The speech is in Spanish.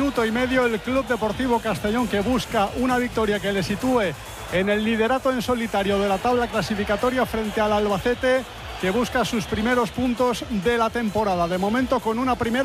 minuto y medio el Club Deportivo Castellón, que busca una victoria que le sitúe en el liderato en solitario de la tabla clasificatoria frente al Albacete, que busca sus primeros puntos de la temporada. De momento con una primera